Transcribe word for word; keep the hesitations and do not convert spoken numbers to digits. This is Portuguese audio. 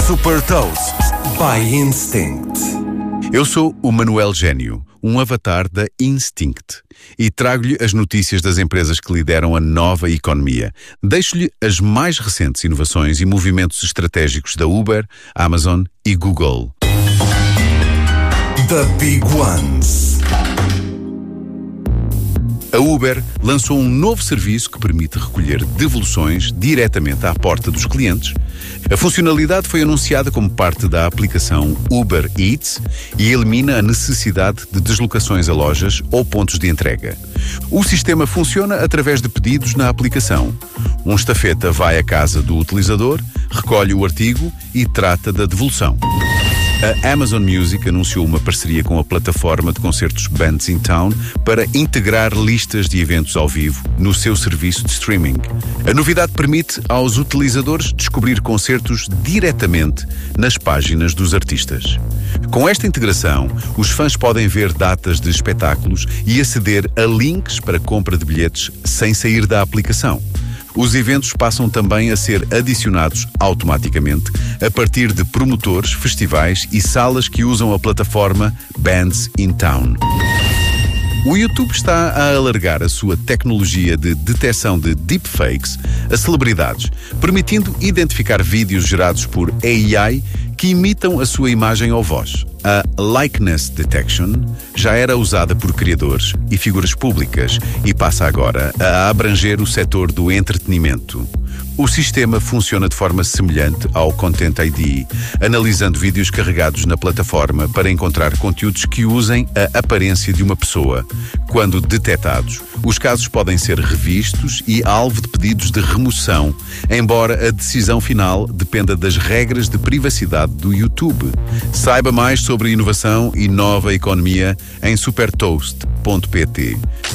Super Toast by Instinct. Eu sou o Manuel Gênio, um avatar da Instinct, e trago-lhe as notícias das empresas que lideram a nova economia. Deixo-lhe as mais recentes inovações e movimentos estratégicos da Uber, Amazon e Google. The Big Ones. A Uber lançou um novo serviço que permite recolher devoluções diretamente à porta dos clientes. A funcionalidade foi anunciada como parte da aplicação Uber Eats e elimina a necessidade de deslocações a lojas ou pontos de entrega. O sistema funciona através de pedidos na aplicação. Um estafeta vai à casa do utilizador, recolhe o artigo e trata da devolução. A Amazon Music anunciou uma parceria com a plataforma de concertos Bands in Town para integrar listas de eventos ao vivo no seu serviço de streaming. A novidade permite aos utilizadores descobrir concertos diretamente nas páginas dos artistas. Com esta integração, os fãs podem ver datas de espetáculos e aceder a links para compra de bilhetes sem sair da aplicação. Os eventos passam também a ser adicionados automaticamente a partir de promotores, festivais e salas que usam a plataforma Bands in Town. O YouTube está a alargar a sua tecnologia de detecção de deepfakes a celebridades, permitindo identificar vídeos gerados por A I que imitam a sua imagem ou voz. A Likeness Detection já era usada por criadores e figuras públicas e passa agora a abranger o setor do entretenimento. O sistema funciona de forma semelhante ao Content I D, analisando vídeos carregados na plataforma para encontrar conteúdos que usem a aparência de uma pessoa. Quando detectados, os casos podem ser revistos e alvo de pedidos de remoção, embora a decisão final dependa das regras de privacidade do YouTube. Saiba mais sobre inovação e nova economia em super toast ponto pt.